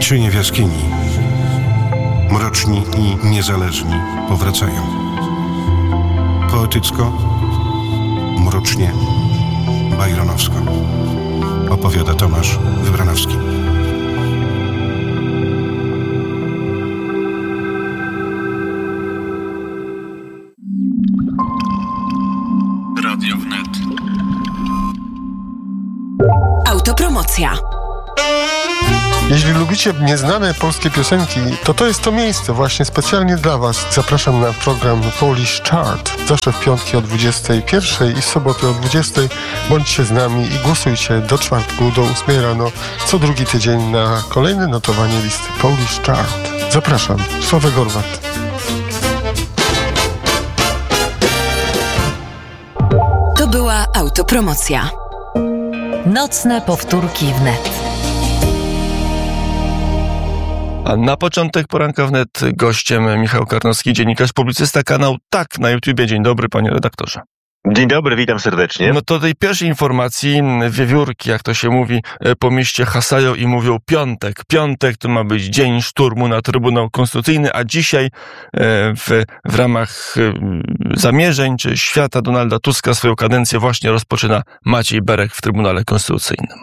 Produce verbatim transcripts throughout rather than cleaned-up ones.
Cienie w jaskini. Mroczni i niezależni powracają. Poetycko, mrocznie, bajronowsko. Opowiada Tomasz Wybranowski. Radio Wnet. Autopromocja. Jeśli lubicie nieznane polskie piosenki, to to jest to miejsce właśnie specjalnie dla Was. Zapraszam na program Polish Chart. Zawsze w piątki o dwudziestej pierwszej i w soboty o dwudziestej. Bądźcie z nami i głosujcie do czwartku, do ósmej rano, co drugi tydzień na kolejne notowanie listy Polish Chart. Zapraszam. Sławek Gorwat. To była autopromocja. Nocne powtórki wnet. A na początek poranka wnet gościem Michał Karnowski, dziennikarz, publicysta, kanał Tak na YouTubie. Dzień dobry, panie redaktorze. Dzień dobry, witam serdecznie. No to tej pierwszej informacji, wiewiórki, jak to się mówi, po mieście hasają i mówią piątek. Piątek to ma być dzień szturmu na Trybunał Konstytucyjny, a dzisiaj w, w ramach zamierzeń czy świata Donalda Tuska swoją kadencję właśnie rozpoczyna Maciej Berek w Trybunale Konstytucyjnym.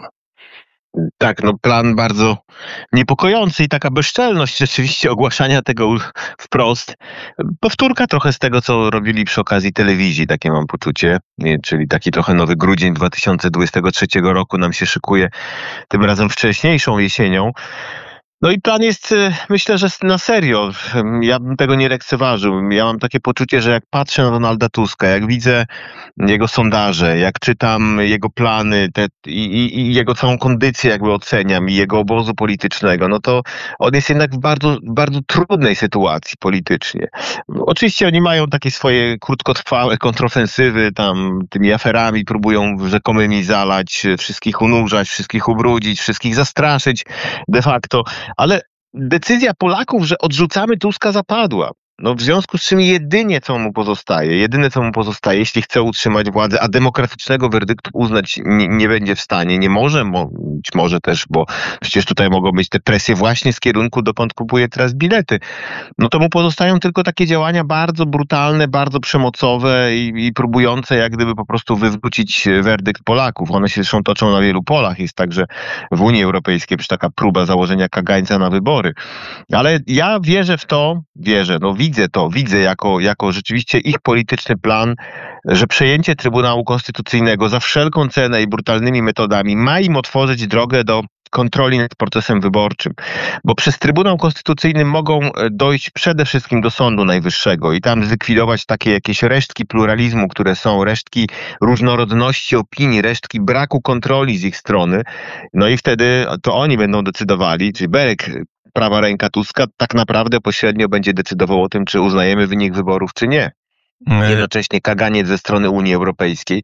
Tak, no plan bardzo niepokojący i taka bezczelność rzeczywiście ogłaszania tego wprost. Powtórka trochę z tego, co robili przy okazji telewizji, takie mam poczucie, czyli taki trochę nowy grudzień dwa tysiące dwudziestego trzeciego roku nam się szykuje, tym razem wcześniejszą jesienią. No i plan jest, myślę, że na serio. Ja bym tego nie lekceważył. Ja mam takie poczucie, że jak patrzę na Donalda Tuska, jak widzę jego sondaże, jak czytam jego plany te, i, i, i jego całą kondycję jakby oceniam i jego obozu politycznego, no to on jest jednak w bardzo, bardzo trudnej sytuacji politycznie. Oczywiście oni mają takie swoje krótkotrwałe kontrofensywy, tam tymi aferami próbują rzekomymi zalać, wszystkich unurzać, wszystkich ubrudzić, wszystkich zastraszyć de facto. Ale decyzja Polaków, że odrzucamy Tuska, zapadła. No w związku z czym jedynie co mu pozostaje, jedyne co mu pozostaje, jeśli chce utrzymać władzę, a demokratycznego werdyktu uznać nie, nie będzie w stanie, nie może, mo, być może też, bo przecież tutaj mogą być te presje właśnie z kierunku, dokąd kupuje teraz bilety, no to mu pozostają tylko takie działania bardzo brutalne, bardzo przemocowe i, i próbujące jak gdyby po prostu wywrócić werdykt Polaków. One się zresztą toczą na wielu polach, jest także w Unii Europejskiej przecież taka próba założenia kagańca na wybory. Ale ja wierzę w to, wierzę, no widzę to, widzę jako, jako rzeczywiście ich polityczny plan, że przejęcie Trybunału Konstytucyjnego za wszelką cenę i brutalnymi metodami ma im otworzyć drogę do kontroli nad procesem wyborczym. Bo przez Trybunał Konstytucyjny mogą dojść przede wszystkim do Sądu Najwyższego i tam zlikwidować takie jakieś resztki pluralizmu, które są, resztki różnorodności opinii, resztki braku kontroli z ich strony. No i wtedy to oni będą decydowali, czyli Berek, prawa ręka Tuska, tak naprawdę pośrednio będzie decydował o tym, czy uznajemy wynik wyborów, czy nie. Jednocześnie kaganiec ze strony Unii Europejskiej.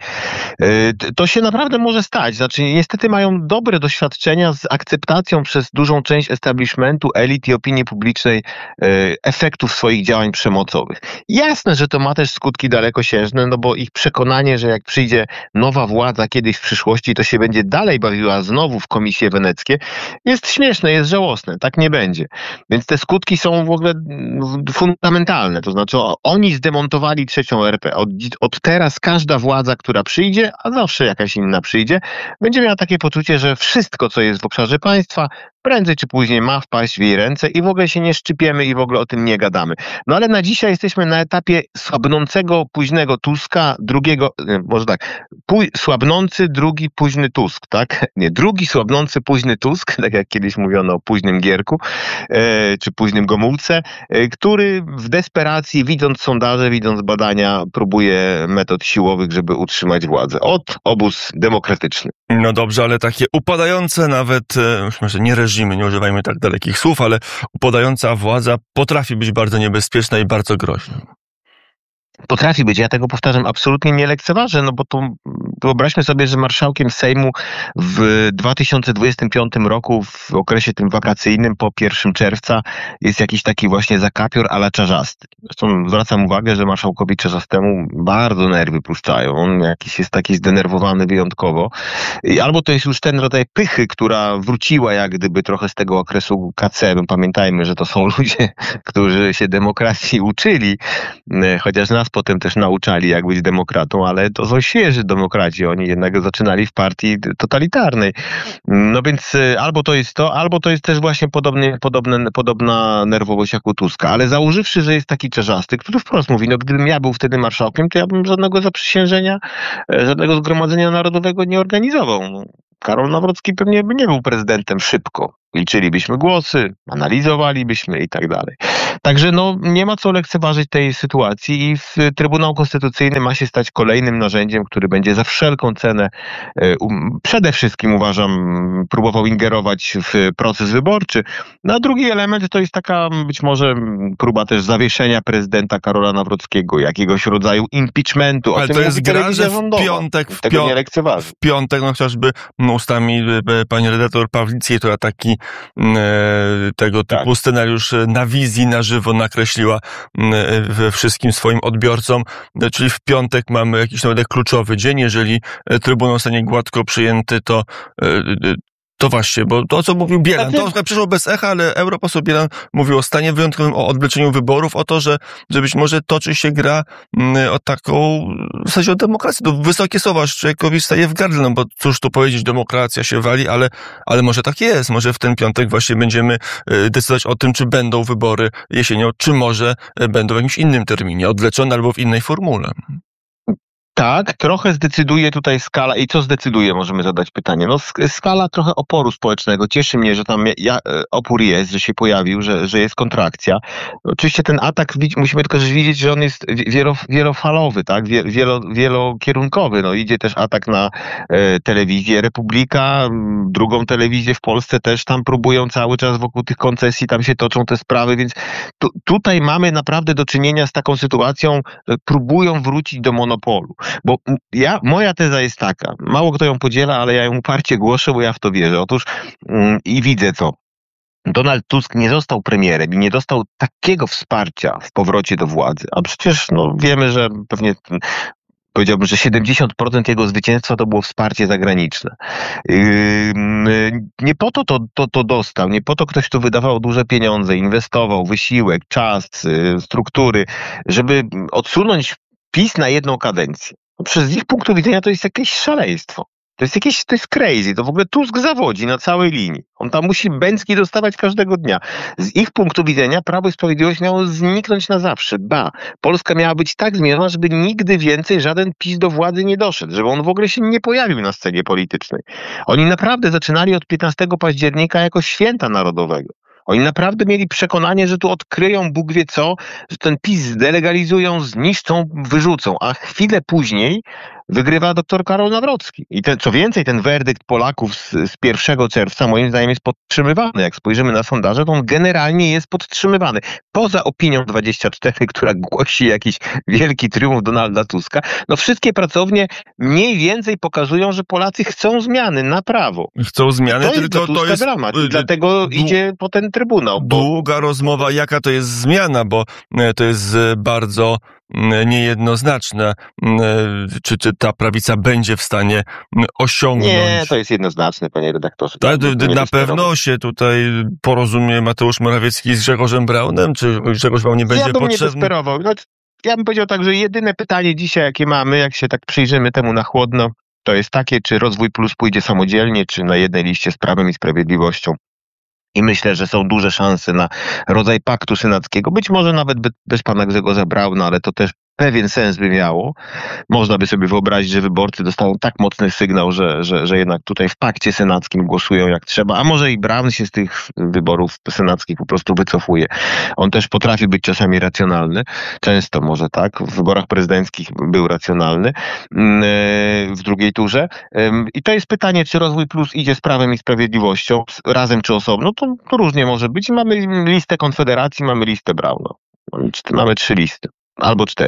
To się naprawdę może stać. Znaczy, niestety mają dobre doświadczenia z akceptacją przez dużą część establishmentu, elit i opinii publicznej efektów swoich działań przemocowych. Jasne, że to ma też skutki dalekosiężne, no bo ich przekonanie, że jak przyjdzie nowa władza kiedyś w przyszłości, to się będzie dalej bawiła znowu w Komisje Weneckie, jest śmieszne, jest żałosne. Tak nie będzie. Więc te skutki są w ogóle fundamentalne. To znaczy, oni zdemontowali trzecią R P. Od, od teraz każda władza, która przyjdzie, a zawsze jakaś inna przyjdzie, będzie miała takie poczucie, że wszystko, co jest w obszarze państwa, prędzej czy później ma wpaść w jej ręce i w ogóle się nie szczypiemy i w ogóle o tym nie gadamy. No ale na dzisiaj jesteśmy na etapie słabnącego, późnego Tuska, drugiego, może tak, pój, słabnący, drugi, późny Tusk, tak? Nie, drugi słabnący, późny Tusk, tak jak kiedyś mówiono o późnym Gierku, e, czy późnym Gomułce, e, który w desperacji, widząc sondaże, widząc badania, próbuje metod siłowych, żeby utrzymać władzę. Od obóz demokratyczny. No dobrze, ale takie upadające nawet, może nie reżimy, nie używajmy tak dalekich słów, ale upadająca władza potrafi być bardzo niebezpieczna i bardzo groźna. Potrafi być, ja tego powtarzam, absolutnie nie lekceważę, no bo to wyobraźmy sobie, że marszałkiem Sejmu w dwa tysiące dwudziestym piątym roku, w okresie tym wakacyjnym, po pierwszego czerwca, jest jakiś taki właśnie zakapior a la Czarzasty. Zresztą zwracam uwagę, że marszałkowi Czarzastemu bardzo nerwy puszczają. On jakiś jest taki zdenerwowany wyjątkowo. I albo to jest już ten rodzaj pychy, która wróciła jak gdyby trochę z tego okresu K C. No pamiętajmy, że to są ludzie, którzy się demokracji uczyli, chociaż nas potem też nauczali, jak być demokratą, ale to są świeży demokraci. Oni jednak zaczynali w partii totalitarnej. No więc albo to jest to, albo to jest też właśnie podobnie, podobne, podobna nerwowość jak u Tuska. Ale założywszy, że jest taki Czarzasty, który wprost mówi, no gdybym ja był wtedy marszałkiem, to ja bym żadnego zaprzysiężenia, żadnego zgromadzenia narodowego nie organizował. No, Karol Nawrocki pewnie by nie był prezydentem szybko. Liczylibyśmy głosy, analizowalibyśmy i tak dalej. Także no, nie ma co lekceważyć tej sytuacji i Trybunał Konstytucyjny ma się stać kolejnym narzędziem, który będzie za wszelką cenę um, przede wszystkim, uważam, próbował ingerować w proces wyborczy. No a drugi element to jest taka być może próba też zawieszenia prezydenta Karola Nawrockiego, jakiegoś rodzaju impeachmentu. Ale o tym to jest mówi gra, że w rządowa. piątek, w, Tego pią- nie lekceważy. w piątek, no chociażby ustami pani redaktor Pawlickiej, która taki e, tego typu Tak. scenariusz na wizji, na żywo nakreśliła we wszystkim swoim odbiorcom. Czyli w piątek mamy jakiś nawet kluczowy dzień. Jeżeli Trybunał zostanie gładko przyjęty, to To właśnie, bo to, co mówił Bielan, to przyszło bez echa, ale europoseł Bielan mówił o stanie wyjątkowym, o odwleczeniu wyborów, o to, że, że być może toczy się gra o taką, w zasadzie o demokrację. To wysokie słowa, że człowiekowi staje w gardle, no bo cóż tu powiedzieć, demokracja się wali, ale, ale może tak jest. Może w ten piątek właśnie będziemy decydować o tym, czy będą wybory jesienią, czy może będą w jakimś innym terminie, odwleczone albo w innej formule. Tak, trochę zdecyduje tutaj skala. I co zdecyduje, możemy zadać pytanie. No skala trochę oporu społecznego. Cieszy mnie, że tam ja, opór jest, że się pojawił, że, że jest kontrakcja. Oczywiście ten atak, musimy tylko widzieć, że on jest wielo, wielofalowy, tak, wielo, wielokierunkowy. No idzie też atak na e, telewizję Republika, drugą telewizję w Polsce też tam próbują cały czas wokół tych koncesji, tam się toczą te sprawy, więc tu, tutaj mamy naprawdę do czynienia z taką sytuacją, że próbują wrócić do monopolu. Bo ja, moja teza jest taka, mało kto ją podziela, ale ja ją uparcie głoszę, bo ja w to wierzę. Otóż yy, i widzę co. Donald Tusk nie został premierem i nie dostał takiego wsparcia w powrocie do władzy. A przecież no, wiemy, że pewnie powiedziałbym, że siedemdziesiąt procent jego zwycięstwa to było wsparcie zagraniczne. Yy, nie po to to, to to dostał, nie po to ktoś tu wydawał duże pieniądze, inwestował wysiłek, czas, yy, struktury, żeby odsunąć PiS na jedną kadencję. Przez ich punktu widzenia to jest jakieś szaleństwo. To jest jakieś, to jest crazy. To w ogóle Tusk zawodzi na całej linii. On tam musi bęcki dostawać każdego dnia. Z ich punktu widzenia Prawo i Sprawiedliwość miało zniknąć na zawsze. Ba, Polska miała być tak zmieniona, żeby nigdy więcej żaden PiS do władzy nie doszedł. Żeby on w ogóle się nie pojawił na scenie politycznej. Oni naprawdę zaczynali od piętnastego października jako święta narodowego. Oni naprawdę mieli przekonanie, że tu odkryją Bóg wie co, że ten PiS zdelegalizują, zniszczą, wyrzucą, a chwilę później wygrywa doktor Karol Nawrocki. I ten, co więcej, ten werdykt Polaków z, z pierwszego czerwca moim zdaniem jest podtrzymywany. Jak spojrzymy na sondaże, to on generalnie jest podtrzymywany. Poza opinią dwadzieścia cztery, która głosi jakiś wielki triumf Donalda Tuska, no wszystkie pracownie mniej więcej pokazują, że Polacy chcą zmiany na prawo. Chcą zmiany, to tylko jest to jest dramat. I dlatego dłu- idzie po ten Trybunał. Bo... Długa rozmowa, jaka to jest zmiana, bo to jest bardzo niejednoznaczne, czy, czy ta prawica będzie w stanie osiągnąć. Nie, to jest jednoznaczne, panie redaktorze. Tak, na pewno się tutaj porozumie Mateusz Morawiecki z Grzegorzem Braunem, czy Grzegorz Braun nie będzie ja bym potrzebny? Nie desperował. No, ja bym powiedział tak, że jedyne pytanie dzisiaj, jakie mamy, jak się tak przyjrzymy temu na chłodno, to jest takie, czy Rozwój Plus pójdzie samodzielnie, czy na jednej liście z Prawem i Sprawiedliwością. I myślę, że są duże szanse na rodzaj paktu senackiego, być może nawet bez pana Grzegorza Brauna, ale to też pewien sens by miało. Można by sobie wyobrazić, że wyborcy dostaną tak mocny sygnał, że, że, że jednak tutaj w pakcie senackim głosują jak trzeba, a może i Braun się z tych wyborów senackich po prostu wycofuje. On też potrafi być czasami racjonalny, często może tak, w wyborach prezydenckich był racjonalny w drugiej turze. I to jest pytanie, czy Rozwój Plus idzie z Prawem i Sprawiedliwością, razem czy osobno, to, to różnie może być. Mamy listę Konfederacji, mamy listę Brauna. Mamy trzy listy. Albo cztery.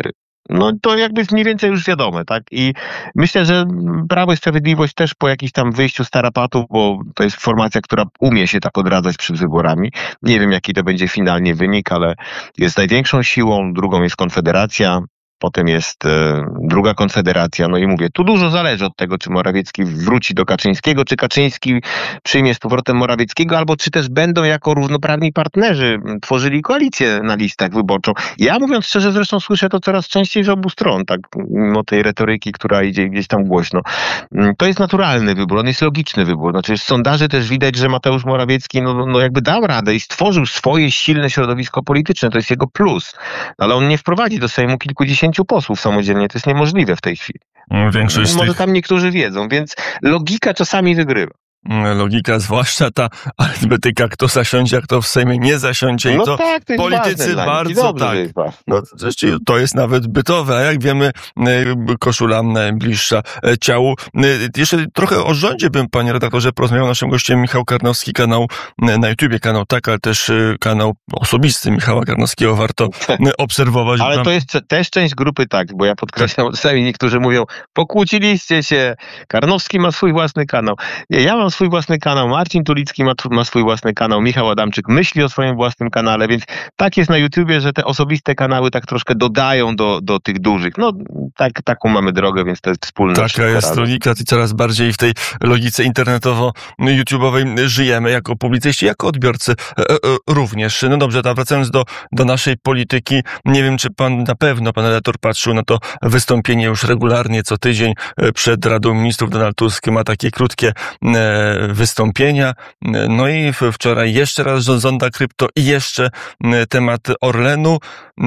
No to jakby jest mniej więcej już wiadome, tak? I myślę, że Prawo i Sprawiedliwość też po jakimś tam wyjściu z tarapatów, bo to jest formacja, która umie się tak odradzać przed wyborami. Nie wiem, jaki to będzie finalnie wynik, ale jest największą siłą, drugą jest Konfederacja, potem jest e, druga Konfederacja, no i mówię, tu dużo zależy od tego, czy Morawiecki wróci do Kaczyńskiego, czy Kaczyński przyjmie z powrotem Morawieckiego, albo czy też będą jako równoprawni partnerzy tworzyli koalicję na listach wyborczą. Ja mówiąc szczerze, zresztą słyszę to coraz częściej z obu stron, tak, mimo tej retoryki, która idzie gdzieś tam głośno. To jest naturalny wybór, on jest logiczny wybór. Znaczy z sondaży też widać, że Mateusz Morawiecki no, no jakby dał radę i stworzył swoje silne środowisko polityczne, to jest jego plus. Ale on nie wprowadzi do Sejmu kilkudziesięciu posłów samodzielnie, to jest niemożliwe w tej chwili. Większość z Może tych... tam niektórzy wiedzą, więc logika czasami wygrywa. Logika, zwłaszcza ta arytmetyka, kto zasiądzie, a kto w Sejmie nie zasiądzie. I No to tak, to jest politycy ważne bardzo dobrze, tak. że jest ważne. No, zresztą to jest nawet bytowe, a jak wiemy, koszula bliższa ciału. Jeszcze trochę o rządzie bym, panie redaktorze, porozmawiał. Naszym gościem Michał Karnowski, kanał na YouTubie, kanał tak, ale też kanał osobisty Michała Karnowskiego warto obserwować. Ale to jest też część grupy tak, bo ja podkreślam, czasami niektórzy mówią, pokłóciliście się, Karnowski ma swój własny kanał. Nie, ja mam swój własny kanał, Marcin Tulicki ma, ma swój własny kanał, Michał Adamczyk myśli o swoim własnym kanale, więc tak jest na YouTubie, że te osobiste kanały tak troszkę dodają do, do tych dużych. No tak, taką mamy drogę, więc to jest wspólne. Taka jest logika i coraz bardziej w tej logice internetowo-youtubowej żyjemy jako publicyści, jako odbiorcy e, e, również. No dobrze, to wracając do, do naszej polityki, nie wiem, czy pan na pewno, pan redaktor, patrzył na to wystąpienie już regularnie co tydzień przed Radą Ministrów. Donald Tusk ma takie krótkie e, wystąpienia. No i wczoraj jeszcze raz zonda krypto i jeszcze temat Orlenu.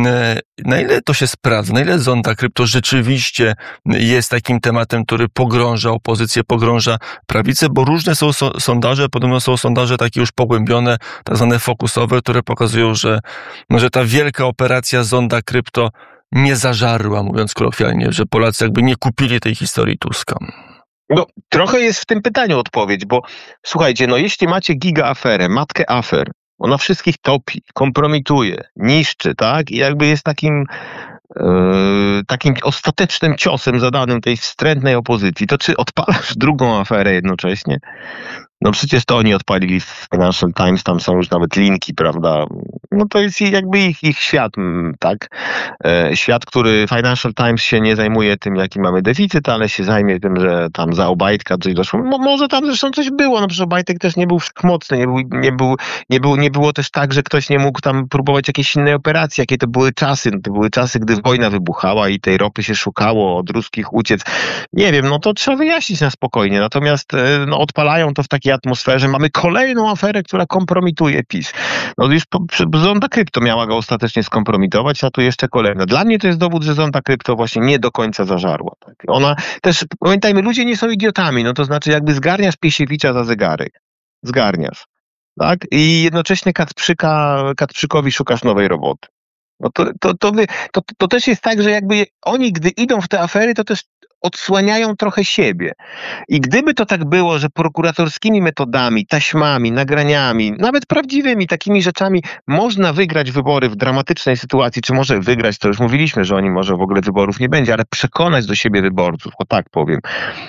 Na ile to się sprawdza? Na ile zonda krypto rzeczywiście jest takim tematem, który pogrąża opozycję, pogrąża prawicę? Bo różne są so- sondaże, podobno są sondaże takie już pogłębione, tak zwane fokusowe, które pokazują, że, no, że ta wielka operacja zonda krypto nie zażarła, mówiąc kolokwialnie, że Polacy jakby nie kupili tej historii Tuska. No, trochę jest w tym pytaniu odpowiedź, bo słuchajcie, no jeśli macie giga aferę, matkę afer, ona wszystkich topi, kompromituje, niszczy, tak? I jakby jest takim, yy, takim ostatecznym ciosem zadanym tej wstrętnej opozycji, to czy odpalasz drugą aferę jednocześnie? No przecież to oni odpalili w Financial Times, tam są już nawet linki, prawda? No to jest jakby ich, ich świat, tak? E, świat, który Financial Times się nie zajmuje tym, jaki mamy deficyt, ale się zajmie tym, że tam za Obajtka coś doszło. No, może tam zresztą coś było, no przecież Obajtek też nie był wszechmocny, nie, był, nie, był, nie, był, nie było też tak, że ktoś nie mógł tam próbować jakiejś innej operacji, jakie to były czasy. No, to były czasy, gdy wojna wybuchała i tej ropy się szukało, od ruskich uciec. Nie wiem, no to trzeba wyjaśnić na spokojnie, natomiast no, odpalają to w takiej atmosferze. Mamy kolejną aferę, która kompromituje PiS. No już po, zonda krypto miała go ostatecznie skompromitować, a tu jeszcze kolejna. Dla mnie to jest dowód, że zonda krypto właśnie nie do końca zażarła. Tak? Ona też, pamiętajmy, ludzie nie są idiotami, no to znaczy jakby zgarniasz Piesiewicza za zegarek. Zgarniasz. Tak? I jednocześnie Kacprzyka, Kacprzykowi szukasz nowej roboty. No to, to, to, wy, to, to też jest tak, że jakby oni, gdy idą w te afery, to też odsłaniają trochę siebie. I gdyby to tak było, że prokuratorskimi metodami, taśmami, nagraniami, nawet prawdziwymi takimi rzeczami można wygrać wybory w dramatycznej sytuacji, czy może wygrać, to już mówiliśmy, że oni może w ogóle wyborów nie będzie, ale przekonać do siebie wyborców, o tak powiem,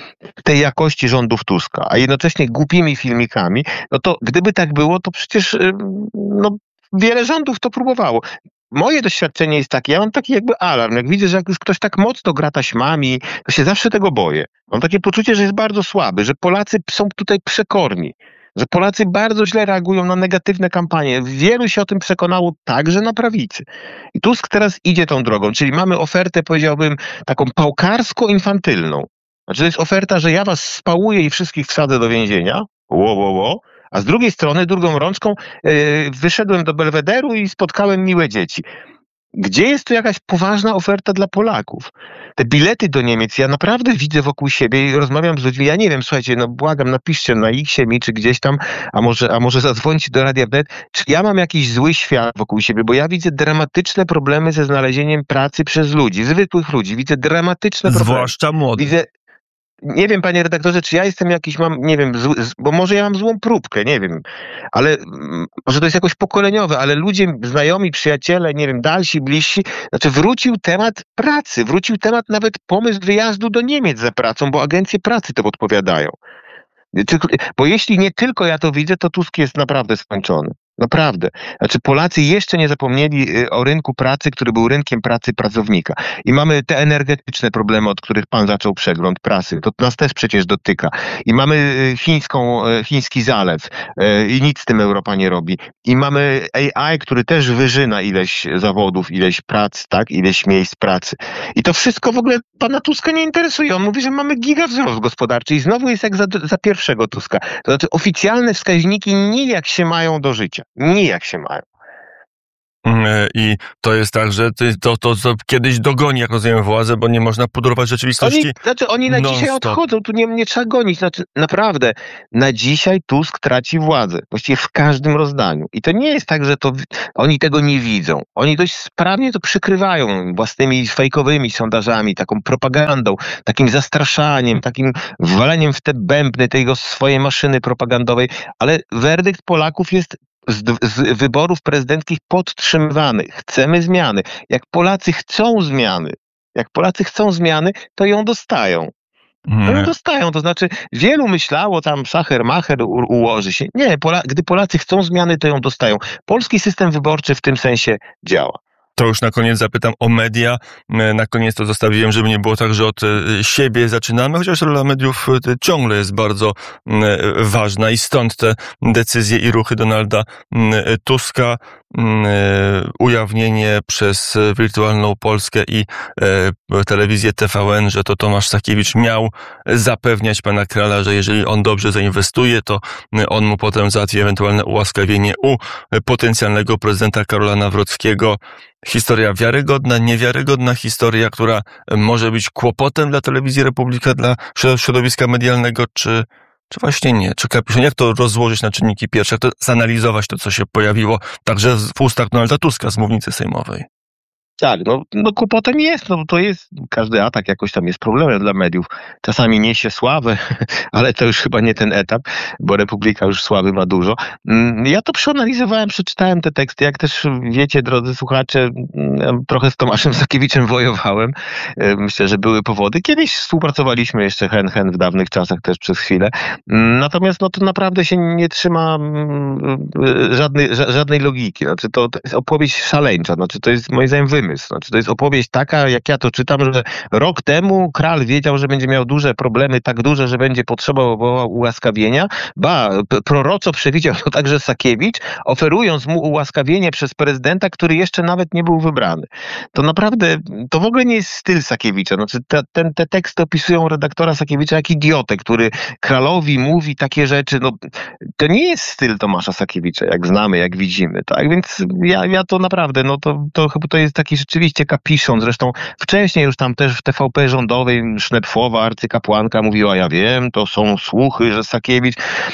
tej jakości rządów Tuska, a jednocześnie głupimi filmikami, no to gdyby tak było, to przecież no, wiele rządów to próbowało. Moje doświadczenie jest takie, ja mam taki jakby alarm, jak widzę, że jak już ktoś tak mocno gra taśmami, to się zawsze tego boję. Mam takie poczucie, że jest bardzo słaby, że Polacy są tutaj przekorni, że Polacy bardzo źle reagują na negatywne kampanie. Wielu się o tym przekonało także na prawicy. I Tusk teraz idzie tą drogą, czyli mamy ofertę, powiedziałbym, taką pałkarsko-infantylną. Znaczy to jest oferta, że ja was spałuję i wszystkich wsadzę do więzienia, ło, ło, ło. A z drugiej strony, drugą rączką, yy, wyszedłem do Belwederu i spotkałem miłe dzieci. Gdzie jest tu jakaś poważna oferta dla Polaków? Te bilety do Niemiec, ja naprawdę widzę wokół siebie i rozmawiam z ludźmi, ja nie wiem, słuchajcie, no błagam, napiszcie na X-ie mi, czy gdzieś tam, a może, a może zadzwońcie do Radia Wnet, czy ja mam jakiś zły świat wokół siebie, bo ja widzę dramatyczne problemy ze znalezieniem pracy przez ludzi, zwykłych ludzi, widzę dramatyczne problemy. Zwłaszcza młodych. Widzę nie wiem, panie redaktorze, czy ja jestem jakiś, mam, nie wiem, zły, bo może ja mam złą próbkę, nie wiem, ale mm, może to jest jakoś pokoleniowe, ale ludzie, znajomi, przyjaciele, nie wiem, dalsi, bliżsi, znaczy wrócił temat pracy, wrócił temat nawet pomysł wyjazdu do Niemiec za pracą, bo agencje pracy to podpowiadają. Bo jeśli nie tylko ja to widzę, to Tusk jest naprawdę skończony. Naprawdę. Znaczy Polacy jeszcze nie zapomnieli o rynku pracy, który był rynkiem pracy pracownika. I mamy te energetyczne problemy, od których pan zaczął przegląd prasy. To nas też przecież dotyka. I mamy chińską, chiński zalew i nic z tym Europa nie robi. I mamy A I, który też wyżyna ileś zawodów, ileś prac, tak, ileś miejsc pracy. I to wszystko w ogóle pana Tuska nie interesuje. On mówi, że mamy gigawzrost gospodarczy i znowu jest jak za, za pierwszego Tuska. To znaczy oficjalne wskaźniki nijak się mają do życia. Nijak się mają. I to jest tak, że to, to, to kiedyś dogoni, jak rozumiem, władzę, bo nie można pudrować rzeczywistości. Oni, znaczy oni na dzisiaj odchodzą, tu nie, nie trzeba gonić. Znaczy, naprawdę, na dzisiaj Tusk traci władzę. Właściwie w każdym rozdaniu. I to nie jest tak, że to oni tego nie widzą. Oni dość sprawnie to przykrywają własnymi fejkowymi sondażami, taką propagandą, takim zastraszaniem, takim waleniem w te bębny tej swojej maszyny propagandowej. Ale werdykt Polaków jest Z, z wyborów prezydenckich podtrzymywany. Chcemy zmiany. Jak Polacy chcą zmiany, jak Polacy chcą zmiany, to ją dostają. To ją dostają. To znaczy, wielu myślało tam szacher macher u, ułoży się. Nie, Pola, gdy Polacy chcą zmiany, to ją dostają. Polski system wyborczy w tym sensie działa. To już na koniec zapytam o media. Na koniec to zostawiłem, żeby nie było tak, że od siebie zaczynamy, chociaż rola mediów ciągle jest bardzo ważna i stąd te decyzje i ruchy Donalda Tuska, ujawnienie przez Wirtualną Polskę i telewizję T V N, że to Tomasz Sakiewicz miał zapewniać pana Kralla, że jeżeli on dobrze zainwestuje, to on mu potem załatwi ewentualne ułaskawienie u potencjalnego prezydenta Karola Nawrockiego. Historia wiarygodna, niewiarygodna historia, która może być kłopotem dla Telewizji Republika, dla środowiska medialnego, czy, czy właśnie nie? Czy kapiszon, jak to rozłożyć na czynniki pierwsze, jak to zanalizować to, co się pojawiło także w ustach Donalda Tuska z mównicy sejmowej? Tak, no, no kłopotem jest, no to jest, każdy atak jakoś tam jest problemem dla mediów. Czasami niesie sławę, ale to już chyba nie ten etap, bo Republika już sławy ma dużo. Ja to przeanalizowałem, przeczytałem te teksty, jak też wiecie, drodzy słuchacze, trochę z Tomaszem Sakiewiczem wojowałem. Myślę, że były powody. Kiedyś współpracowaliśmy jeszcze hen hen w dawnych czasach też przez chwilę. Natomiast no to naprawdę się nie trzyma żadnej, żadnej logiki. Znaczy to, to jest opowieść szaleńcza, znaczy to jest moim zdaniem wymysł. Znaczy, to jest opowieść taka, jak ja to czytam, że rok temu Kral wiedział, że będzie miał duże problemy, tak duże, że będzie potrzebował ułaskawienia. Ba, proroco przewidział to także Sakiewicz, oferując mu ułaskawienie przez prezydenta, który jeszcze nawet nie był wybrany. To naprawdę, to w ogóle nie jest styl Sakiewicza. Znaczy, te, ten, te teksty opisują redaktora Sakiewicza jak idiotę, który Kralowi mówi takie rzeczy. No, to nie jest styl Tomasza Sakiewicza, jak znamy, jak widzimy. Tak? Więc ja, ja to naprawdę, no to, to chyba to jest taki rzeczywiście kapiszon. Zresztą wcześniej już tam też w T V P rządowej Sznepfowa, arcykapłanka mówiła, ja wiem, to są słuchy, że Sakiewicz.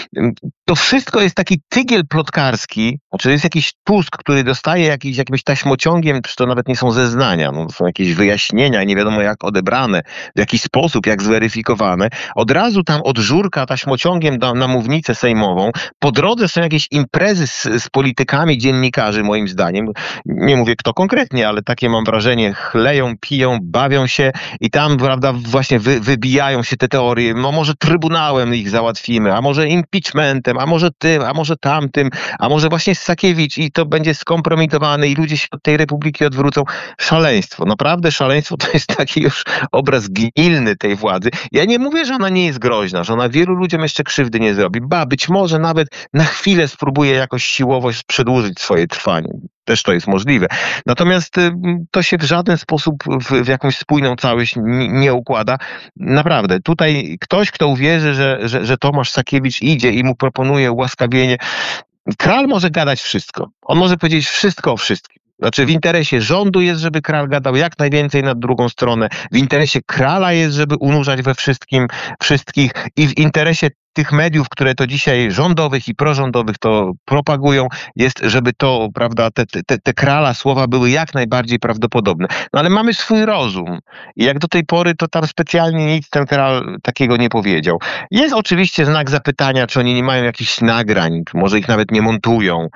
To wszystko jest taki tygiel plotkarski, znaczy jest jakiś Tusk, który dostaje jakiś, jakimś taśmociągiem, czy to nawet nie są zeznania, no to są jakieś wyjaśnienia, nie wiadomo jak odebrane, w jaki sposób, jak zweryfikowane. Od razu tam od żurka taśmociągiem do, na mównicę sejmową. Po drodze są jakieś imprezy z, z politykami, dziennikarzy, moim zdaniem. Nie mówię kto konkretnie, ale takie mam wrażenie, chleją, piją, bawią się i tam, prawda, właśnie wy, wybijają się te teorie, no może trybunałem ich załatwimy, a może impeachmentem, a może tym, a może tamtym, a może właśnie Sakiewicz i to będzie skompromitowany i ludzie się od tej Republiki odwrócą. Szaleństwo, naprawdę szaleństwo, to jest taki już obraz gnilny tej władzy. Ja nie mówię, że ona nie jest groźna, że ona wielu ludziom jeszcze krzywdy nie zrobi. Ba, być może nawet na chwilę spróbuje jakoś siłowo przedłużyć swoje trwanie. Też to jest możliwe. Natomiast to się w żaden sposób w, w jakąś spójną całość nie, nie układa. Naprawdę, tutaj ktoś, kto uwierzy, że, że, że Tomasz Sakiewicz idzie i mu proponuje ułaskawienie, Kral może gadać wszystko. On może powiedzieć wszystko o wszystkim. Znaczy w interesie rządu jest, żeby Kral gadał jak najwięcej na drugą stronę. W interesie Krala jest, żeby unurzać we wszystkim wszystkich i w interesie tych mediów, które to dzisiaj rządowych i prorządowych to propagują, jest, żeby to, prawda, te, te, te krala słowa były jak najbardziej prawdopodobne. No ale mamy swój rozum i jak do tej pory to tam specjalnie nic ten kral takiego nie powiedział. Jest oczywiście znak zapytania, czy oni nie mają jakichś nagrań, może ich nawet nie montują.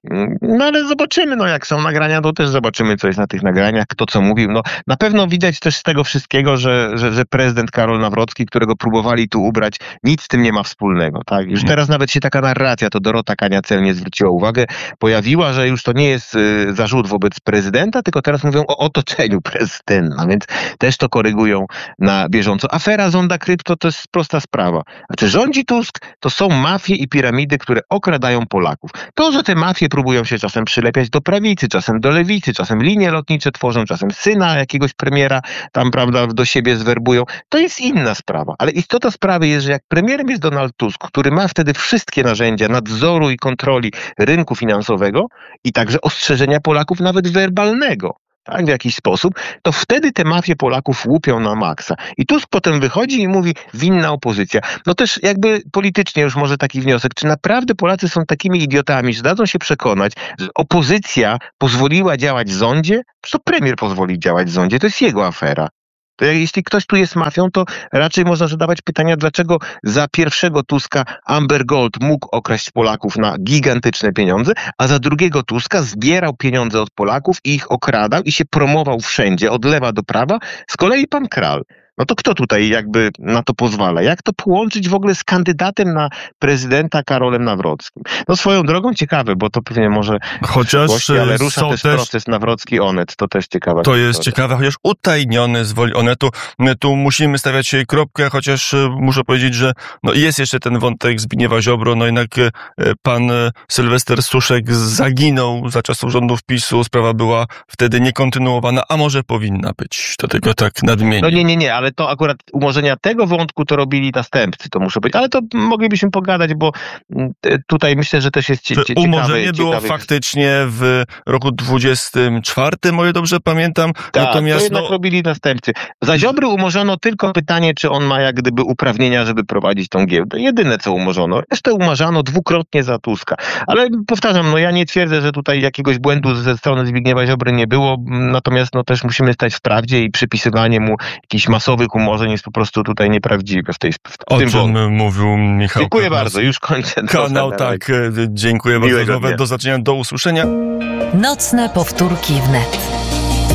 No ale zobaczymy, no jak są nagrania, to też zobaczymy, co jest na tych nagraniach, kto co mówił. No na pewno widać też z tego wszystkiego, że, że, że prezydent Karol Nawrocki, którego próbowali tu ubrać, nic z tym nie ma wspólnego. Tak? Już teraz nawet się taka narracja, to Dorota Kania celnie zwróciła uwagę, pojawiła, że już to nie jest y, zarzut wobec prezydenta, tylko teraz mówią o otoczeniu prezydenta, więc też to korygują na bieżąco. Afera Zonda Krypto to jest prosta sprawa. Znaczy rządzi Tusk, to są mafie i piramidy, które okradają Polaków. To, że te mafie próbują się czasem przylepiać do prawicy, czasem do lewicy, czasem linie lotnicze tworzą, czasem syna jakiegoś premiera tam, prawda, do siebie zwerbują, to jest inna sprawa. Ale istota sprawy jest, że jak premierem jest Donald Tusk, który ma wtedy wszystkie narzędzia nadzoru i kontroli rynku finansowego i także ostrzeżenia Polaków nawet werbalnego, tak, w jakiś sposób, to wtedy te mafie Polaków łupią na maksa. I Tusk potem wychodzi i mówi, winna opozycja. No też jakby politycznie już może taki wniosek, czy naprawdę Polacy są takimi idiotami, że dadzą się przekonać, że opozycja pozwoliła działać w rządzie? Co premier pozwoli działać w rządzie? To jest jego afera. To jeśli ktoś tu jest mafią, to raczej można zadawać pytania, dlaczego za pierwszego Tuska Amber Gold mógł okraść Polaków na gigantyczne pieniądze, a za drugiego Tuska zbierał pieniądze od Polaków i ich okradał i się promował wszędzie, od lewa do prawa. Z kolei pan Kral. No to kto tutaj jakby na to pozwala? Jak to połączyć w ogóle z kandydatem na prezydenta Karolem Nawrockim? No swoją drogą ciekawe, bo to pewnie może chociaż ale rusza są też, też proces Nawrocki-Onet, to też ciekawe. To jest ciekawe, chociaż utajniony z woli Onetu. Tu musimy stawiać kropkę, chociaż muszę powiedzieć, że no jest jeszcze ten wątek Zbigniewa Ziobro, no jednak pan Sylwester Suszek zaginął za czasów rządów PiSu, sprawa była wtedy niekontynuowana, a może powinna być, do tego tak nadmienię. No nie, nie, nie, ale to akurat umorzenia tego wątku to robili następcy, to muszę powiedzieć, ale to moglibyśmy pogadać, bo tutaj myślę, że też jest cie, ciekawe. Umorzenie było ciekawy... faktycznie w roku dwudziestym czwartym, o ile dobrze pamiętam. Tak, natomiast to jednak no... robili następcy. Za Ziobry umorzono tylko pytanie, czy on ma jak gdyby uprawnienia, żeby prowadzić tą giełdę. Jedyne, co umorzono. Resztę umarzano dwukrotnie za Tuska. Ale powtarzam, no ja nie twierdzę, że tutaj jakiegoś błędu ze strony Zbigniewa Ziobry nie było, natomiast no też musimy stać w prawdzie i przypisywanie mu jakichś masowych umorzeń jest po prostu tutaj nieprawdziwe w tej w O tym czym wątku. mówił Michał Dziękuję Kowalski. bardzo, już kończę. Kanał, tak, dziękuję bardzo. Miłego dnia. Do zobaczenia, do usłyszenia. Nocne powtórki wnet.